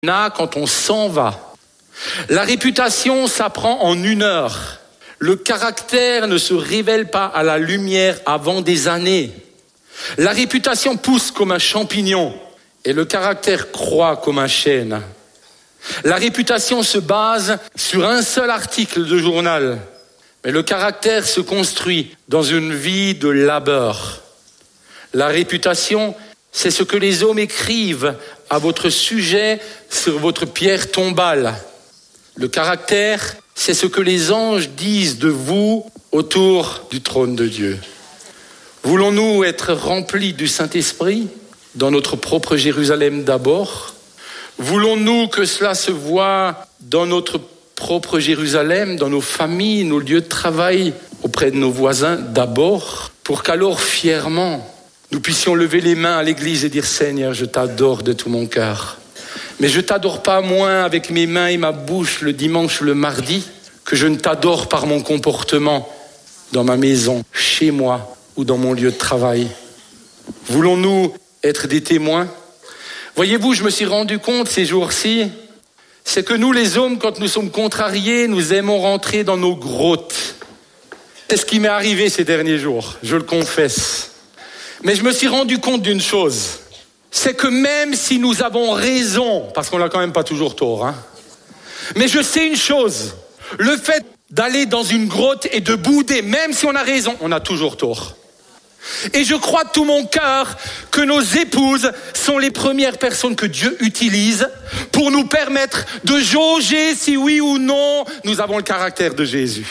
Quand on s'en va. La réputation s'apprend en 1 heure. Le caractère ne se révèle pas à la lumière avant des années. La réputation pousse comme un champignon et le caractère croît comme un chêne. La réputation se base sur un seul article de journal, mais le caractère se construit dans une vie de labeur. La réputation, c'est ce que les hommes écrivent à votre sujet sur votre pierre tombale. Le caractère, c'est ce que les anges disent de vous autour du trône de Dieu. Voulons-nous être remplis du Saint-Esprit dans notre propre Jérusalem d'abord? Voulons-nous que cela se voie dans notre propre Jérusalem, dans nos familles, nos lieux de travail, auprès de nos voisins d'abord, pour qu'alors fièrement, nous puissions lever les mains à l'église et dire « Seigneur, je t'adore de tout mon cœur. Mais je ne t'adore pas moins avec mes mains et ma bouche le dimanche, le mardi, que je ne t'adore par mon comportement dans ma maison, chez moi ou dans mon lieu de travail. » Voulons-nous être des témoins? Voyez-vous, je me suis rendu compte ces jours-ci, c'est que nous les hommes, quand nous sommes contrariés, nous aimons rentrer dans nos grottes. C'est ce qui m'est arrivé ces derniers jours, je le confesse. Mais je me suis rendu compte d'une chose, c'est que même si nous avons raison, parce qu'on n'a quand même pas toujours tort, mais je sais une chose, le fait d'aller dans une grotte et de bouder, même si on a raison, on a toujours tort. Et je crois de tout mon cœur que nos épouses sont les premières personnes que Dieu utilise pour nous permettre de jauger si oui ou non nous avons le caractère de Jésus.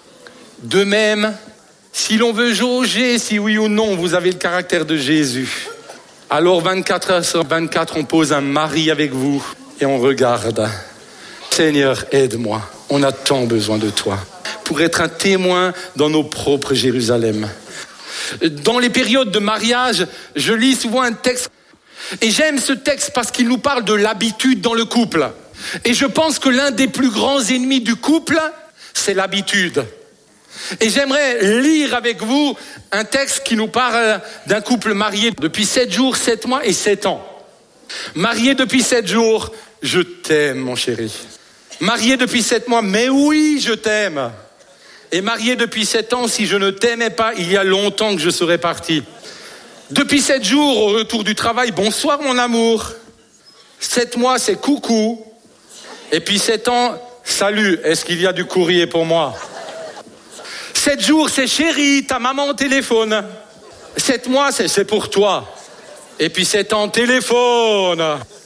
De même, si l'on veut jauger si oui ou non vous avez le caractère de Jésus, alors 24 heures sur 24, on pose un mari avec vous et on regarde. Seigneur, aide-moi, on a tant besoin de toi pour être un témoin dans nos propres Jérusalem. Dans les périodes de mariage, je lis souvent un texte et j'aime ce texte parce qu'il nous parle de l'habitude dans le couple. Et je pense que l'un des plus grands ennemis du couple, c'est l'habitude. Et j'aimerais lire avec vous un texte qui nous parle d'un couple marié depuis 7 jours, 7 mois et 7 ans. Marié depuis 7 jours, je t'aime mon chéri. Marié depuis 7 mois, mais oui, je t'aime. Et marié depuis 7 ans, si je ne t'aimais pas, il y a longtemps que je serais parti. Depuis 7 jours, au retour du travail, bonsoir mon amour. 7 mois, c'est coucou. Et puis 7 ans, salut, est-ce qu'il y a du courrier pour moi? 7 jours, c'est chérie, ta maman au téléphone. 7 mois, c'est pour toi. Et puis 7 ans, téléphone.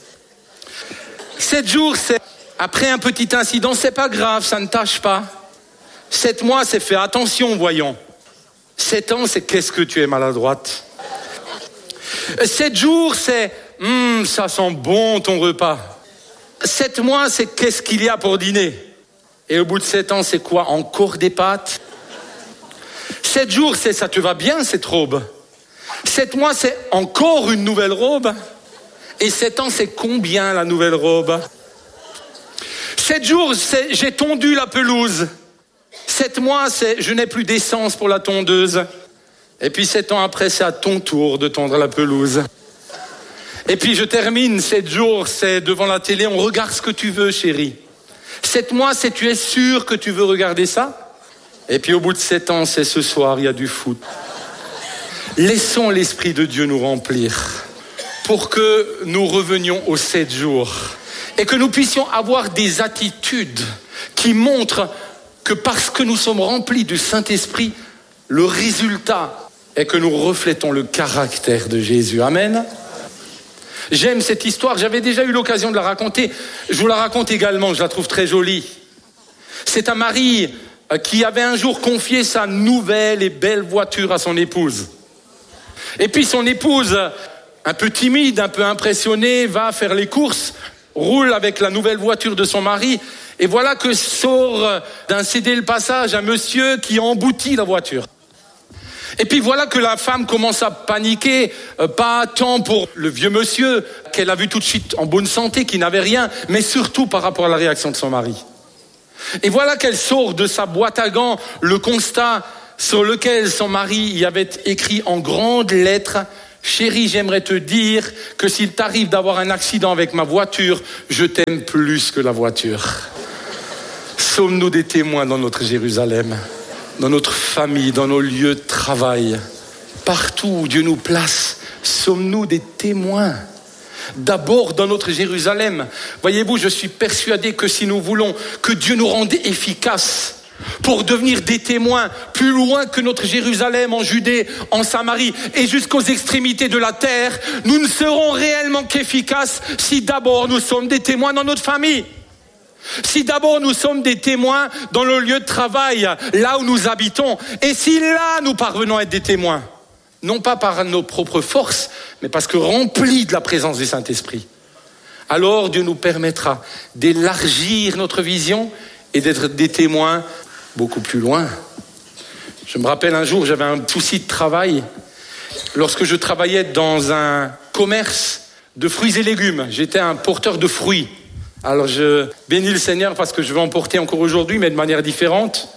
7 jours, c'est après un petit incident, c'est pas grave, ça ne tâche pas. 7 mois, c'est fais attention, voyons. 7 ans, c'est qu'est-ce que tu es maladroite. 7 jours, c'est ça sent bon ton repas. 7 mois, c'est qu'est-ce qu'il y a pour dîner. Et au bout de 7 ans, c'est quoi? Encore des pâtes? 7 jours, c'est ça te va bien cette robe. 7 mois, c'est encore une nouvelle robe. Et 7 ans, c'est combien la nouvelle robe? 7 jours, c'est j'ai tondu la pelouse. 7 mois, c'est je n'ai plus d'essence pour la tondeuse. Et puis 7 ans après, c'est à ton tour de tondre la pelouse. Et puis je termine, 7 jours, c'est devant la télé, on regarde ce que tu veux, chérie. 7 mois, c'est tu es sûr que tu veux regarder ça? Et puis au bout de 7 ans, c'est ce soir, il y a du foot. Laissons l'Esprit de Dieu nous remplir pour que nous revenions aux 7 jours et que nous puissions avoir des attitudes qui montrent que parce que nous sommes remplis du Saint-Esprit, le résultat est que nous reflétons le caractère de Jésus. Amen. J'aime cette histoire, j'avais déjà eu l'occasion de la raconter. Je vous la raconte également, je la trouve très jolie. C'est un mari qui avait un jour confié sa nouvelle et belle voiture à son épouse. Et puis son épouse, un peu timide, un peu impressionnée, va faire les courses, roule avec la nouvelle voiture de son mari. Et voilà que sort d'un céder le passage un monsieur qui emboutit la voiture. Et puis voilà que la femme commence à paniquer, pas tant pour le vieux monsieur qu'elle a vu tout de suite en bonne santé, qui n'avait rien, mais surtout par rapport à la réaction de son mari. Et voilà qu'elle sort de sa boîte à gants le constat sur lequel son mari y avait écrit en grandes lettres Chérie, j'aimerais te dire que s'il t'arrive d'avoir un accident avec ma voiture, je t'aime plus que la voiture. Sommes-nous des témoins dans notre Jérusalem, dans notre famille, dans nos lieux de travail, partout où Dieu nous place, sommes-nous des témoins? D'abord dans notre Jérusalem. Voyez-vous, je suis persuadé que si nous voulons que Dieu nous rende efficaces pour devenir des témoins plus loin que notre Jérusalem, en Judée, en Samarie et jusqu'aux extrémités de la terre, nous ne serons réellement qu'efficaces si d'abord nous sommes des témoins dans notre famille. Si d'abord nous sommes des témoins dans le lieu de travail, là où nous habitons, et si là nous parvenons à être des témoins, non pas par nos propres forces, mais parce que remplis de la présence du Saint-Esprit, alors Dieu nous permettra d'élargir notre vision et d'être des témoins beaucoup plus loin. Je me rappelle un jour, j'avais un souci de travail. Lorsque je travaillais dans un commerce de fruits et légumes, j'étais un porteur de fruits. Alors je bénis le Seigneur parce que je vais en porter encore aujourd'hui, mais de manière différente.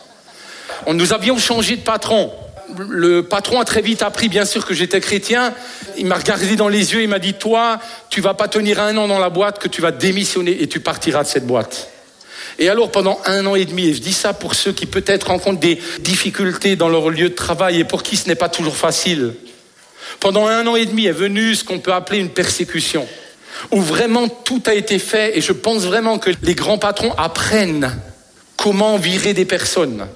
Nous avions changé de patron. Le patron a très vite appris, bien sûr, que j'étais chrétien. Il m'a regardé dans les yeux, il m'a dit, toi, tu vas pas tenir 1 an dans la boîte, que tu vas démissionner et tu partiras de cette boîte. Et alors, pendant 1 an et demi, et je dis ça pour ceux qui peut-être rencontrent des difficultés dans leur lieu de travail et pour qui ce n'est pas toujours facile. Pendant 1 an et demi est venue ce qu'on peut appeler une persécution, où vraiment tout a été fait, et je pense vraiment que les grands patrons apprennent comment virer des personnes.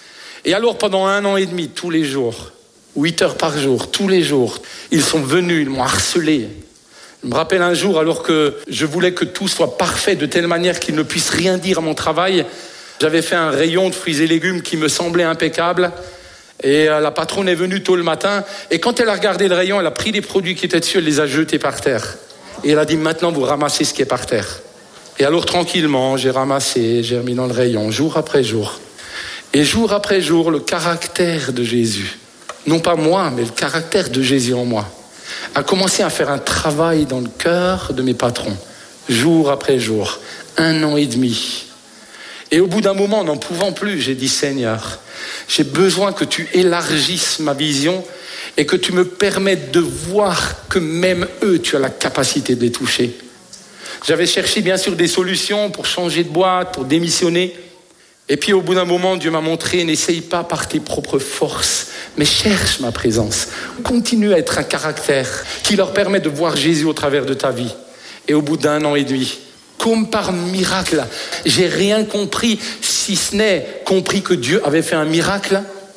Et alors, pendant 1 an et demi, tous les jours, 8 heures par jour, tous les jours, ils sont venus, ils m'ont harcelé. Je me rappelle un jour, alors que je voulais que tout soit parfait de telle manière qu'ils ne puissent rien dire à mon travail, j'avais fait un rayon de fruits et légumes qui me semblait impeccable. Et la patronne est venue tôt le matin, et quand elle a regardé le rayon, elle a pris les produits qui étaient dessus, elle les a jetés par terre. Et elle a dit, maintenant vous ramassez ce qui est par terre. Et alors tranquillement, j'ai ramassé, j'ai remis dans le rayon, jour après jour. Et jour après jour, le caractère de Jésus, non pas moi, mais le caractère de Jésus en moi, a commencé à faire un travail dans le cœur de mes patrons, jour après jour, 1 an et demi. Et au bout d'un moment, n'en pouvant plus, j'ai dit, Seigneur, j'ai besoin que tu élargisses ma vision et que tu me permettes de voir que même eux, tu as la capacité de les toucher. J'avais cherché bien sûr des solutions pour changer de boîte, pour démissionner. Et puis au bout d'un moment, Dieu m'a montré, n'essaye pas par tes propres forces, mais cherche ma présence. Continue à être un caractère qui leur permet de voir Jésus au travers de ta vie. Et au bout d'1 an et demi, comme par miracle, j'ai rien compris, si ce n'est compris que Dieu avait fait un miracle.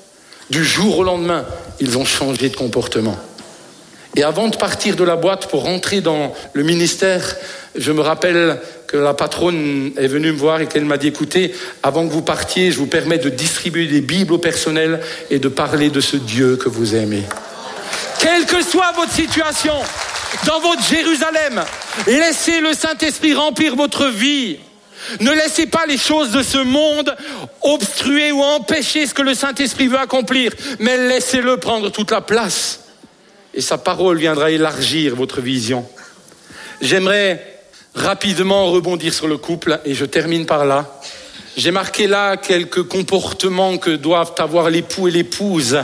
Du jour au lendemain, ils ont changé de comportement. Et avant de partir de la boîte pour rentrer dans le ministère, je me rappelle que la patronne est venue me voir et qu'elle m'a dit, écoutez, avant que vous partiez, je vous permets de distribuer des Bibles au personnel et de parler de ce Dieu que vous aimez. Quelle que soit votre situation, dans votre Jérusalem, laissez le Saint-Esprit remplir votre vie. Ne laissez pas les choses de ce monde obstruer ou empêcher ce que le Saint-Esprit veut accomplir, mais laissez-le prendre toute la place. Et sa parole viendra élargir votre vision. J'aimerais rapidement rebondir sur le couple et je termine par là. J'ai marqué là quelques comportements que doivent avoir l'époux et l'épouse.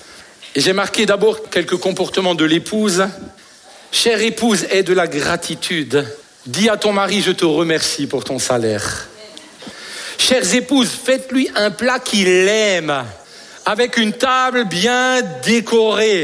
Et j'ai marqué d'abord quelques comportements de l'épouse. Chère épouse, aie de la gratitude. Dis à ton mari, je te remercie pour ton salaire. Chères épouses, faites-lui un plat qu'il aime, avec une table bien décorée.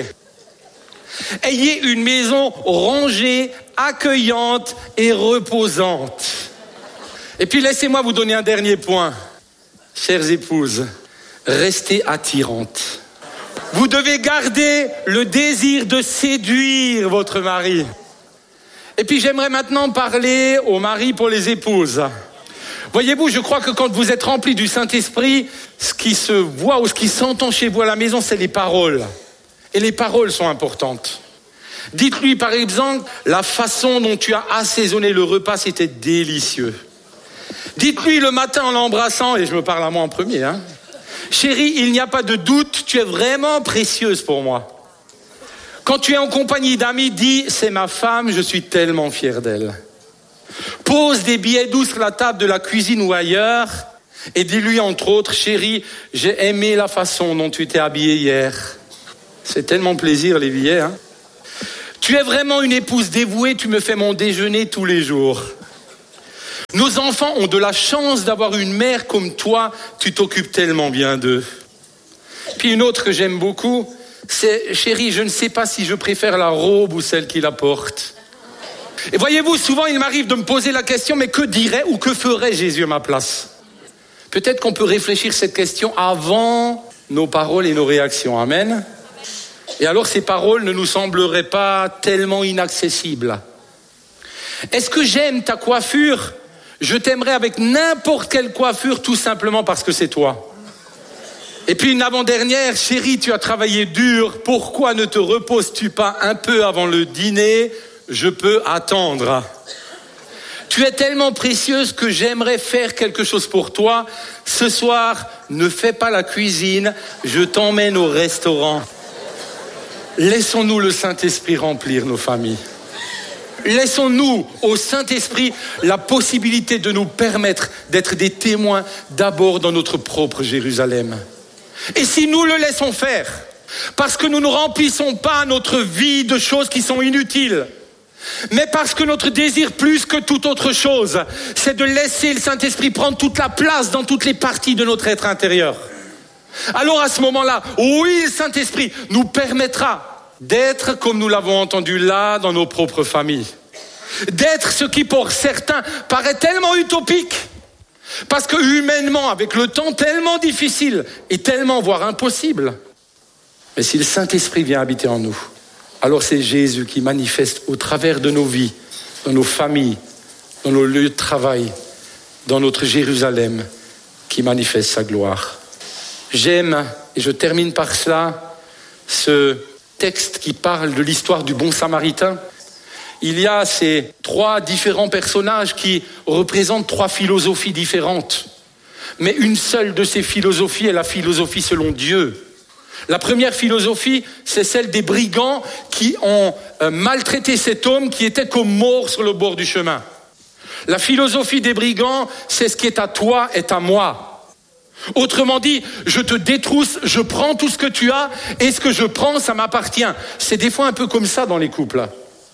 Ayez une maison rangée, accueillante et reposante. Et puis laissez-moi vous donner un dernier point. Chères épouses, restez attirantes. Vous devez garder le désir de séduire votre mari. Et puis j'aimerais maintenant parler aux maris pour les épouses. Voyez-vous, je crois que quand vous êtes remplis du Saint-Esprit, ce qui se voit ou ce qui s'entend chez vous à la maison, c'est les paroles. Et les paroles sont importantes. Dites-lui par exemple, la façon dont tu as assaisonné le repas, c'était délicieux. Dites-lui le matin en l'embrassant, et je me parle à moi en premier, chérie, il n'y a pas de doute, tu es vraiment précieuse pour moi. Quand tu es en compagnie d'amis, dis, c'est ma femme, je suis tellement fier d'elle. Pose des billets doux sur la table de la cuisine ou ailleurs, et dis-lui entre autres, chérie, j'ai aimé la façon dont tu t'es habillée hier. C'est tellement plaisir les billets, Tu es vraiment une épouse dévouée, tu me fais mon déjeuner tous les jours. Nos enfants ont de la chance d'avoir une mère comme toi, tu t'occupes tellement bien d'eux. Puis une autre que j'aime beaucoup, c'est « Chérie, je ne sais pas si je préfère la robe ou celle qui la porte. » Et voyez-vous, souvent il m'arrive de me poser la question, mais que dirait ou que ferait Jésus à ma place? Peut-être qu'on peut réfléchir cette question avant nos paroles et nos réactions. Amen. Et alors ces paroles ne nous sembleraient pas tellement inaccessibles. Est-ce que j'aime ta coiffure? Je t'aimerais avec n'importe quelle coiffure, tout simplement parce que c'est toi. Et puis une avant-dernière, chérie, tu as travaillé dur, pourquoi ne te reposes-tu pas un peu avant le dîner? Je peux attendre. Tu es tellement précieuse que j'aimerais faire quelque chose pour toi. Ce soir, ne fais pas la cuisine, je t'emmène au restaurant. Laissons-nous le Saint-Esprit remplir nos familles. Laissons-nous au Saint-Esprit la possibilité de nous permettre d'être des témoins d'abord dans notre propre Jérusalem. Et si nous le laissons faire, parce que nous ne remplissons pas notre vie de choses qui sont inutiles, mais parce que notre désir plus que toute autre chose, c'est de laisser le Saint-Esprit prendre toute la place dans toutes les parties de notre être intérieur. Alors à ce moment-là, oui, le Saint-Esprit nous permettra d'être, comme nous l'avons entendu là, dans nos propres familles. D'être ce qui pour certains paraît tellement utopique. Parce que humainement, avec le temps tellement difficile et tellement voire impossible. Mais si le Saint-Esprit vient habiter en nous, alors c'est Jésus qui manifeste au travers de nos vies, dans nos familles, dans nos lieux de travail, dans notre Jérusalem, qui manifeste sa gloire. J'aime, et je termine par cela, ce texte qui parle de l'histoire du bon Samaritain. Il y a ces 3 différents personnages qui représentent 3 philosophies différentes. Mais une seule de ces philosophies est la philosophie selon Dieu. La première philosophie, c'est celle des brigands qui ont maltraité cet homme qui était comme mort sur le bord du chemin. La philosophie des brigands, c'est ce qui est à toi est à moi. Autrement dit, je te détrousse, je prends tout ce que tu as et ce que je prends, ça m'appartient. C'est des fois un peu comme ça dans les couples.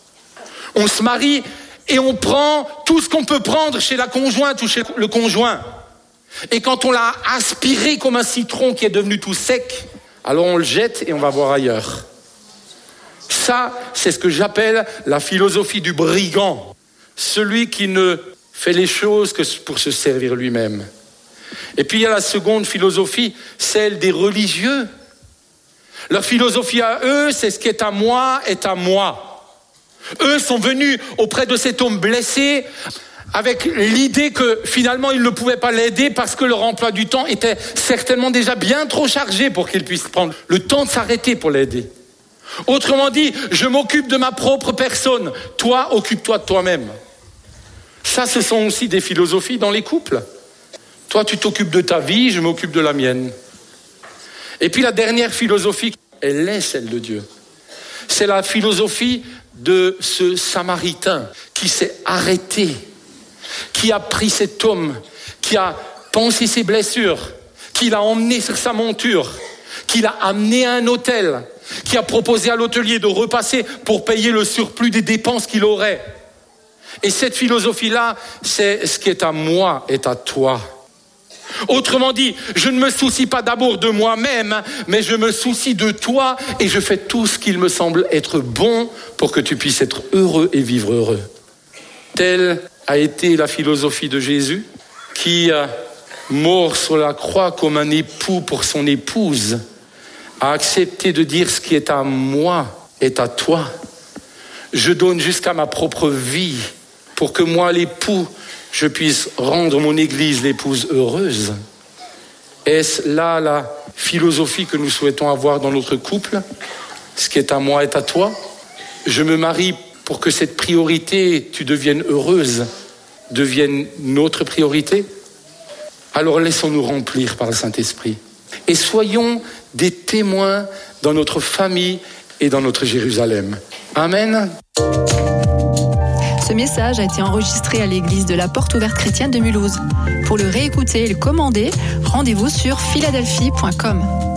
On se marie et on prend tout ce qu'on peut prendre chez la conjointe ou chez le conjoint. Et quand on l'a aspiré comme un citron qui est devenu tout sec, alors on le jette et on va voir ailleurs. Ça, c'est ce que j'appelle la philosophie du brigand. Celui qui ne fait les choses que pour se servir lui-même. Et puis il y a la seconde philosophie, celle des religieux. Leur philosophie à eux, c'est ce qui est à moi est à moi. Eux sont venus auprès de cet homme blessé avec l'idée que finalement ils ne pouvaient pas l'aider parce que leur emploi du temps était certainement déjà bien trop chargé pour qu'ils puissent prendre le temps de s'arrêter pour l'aider. Autrement dit, je m'occupe de ma propre personne, toi, occupe-toi de toi-même. Ça, ce sont aussi des philosophies dans les couples. Toi, tu t'occupes de ta vie, je m'occupe de la mienne. Et puis la dernière philosophie, elle est celle de Dieu. C'est la philosophie de ce Samaritain qui s'est arrêté, qui a pris cet homme, qui a pansé ses blessures, qui l'a emmené sur sa monture, qui l'a amené à un hôtel, qui a proposé à l'hôtelier de repasser pour payer le surplus des dépenses qu'il aurait. Et cette philosophie-là, c'est ce qui est à moi est à toi. Autrement dit, je ne me soucie pas d'abord de moi-même, mais je me soucie de toi et je fais tout ce qu'il me semble être bon pour que tu puisses être heureux et vivre heureux. Telle a été la philosophie de Jésus, qui, mort sur la croix comme un époux pour son épouse, a accepté de dire ce qui est à moi est à toi. Je donne jusqu'à ma propre vie pour que moi, l'époux, je puisse rendre mon Église l'épouse heureuse. Est-ce là la philosophie que nous souhaitons avoir dans notre couple? Ce qui est à moi est à toi. Je me marie pour que cette priorité, tu deviennes heureuse, devienne notre priorité. Alors laissons-nous remplir par le Saint-Esprit. Et soyons des témoins dans notre famille et dans notre Jérusalem. Amen. Ce message a été enregistré à l'église de la Porte Ouverte Chrétienne de Mulhouse. Pour le réécouter et le commander, rendez-vous sur philadelphie.com.